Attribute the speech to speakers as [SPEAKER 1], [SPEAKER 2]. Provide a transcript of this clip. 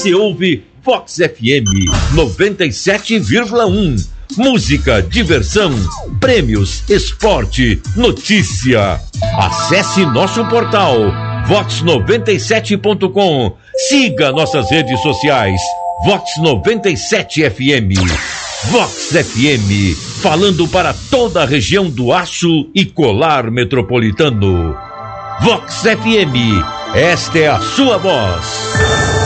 [SPEAKER 1] você ouve Vox FM 97,1. Música, diversão, prêmios, esporte, notícia. Acesse nosso portal vox97.com. Siga nossas redes sociais. Vox 97 FM. Vox FM, falando para toda a região do Aço e Colar Metropolitano. Vox FM, esta é a sua voz.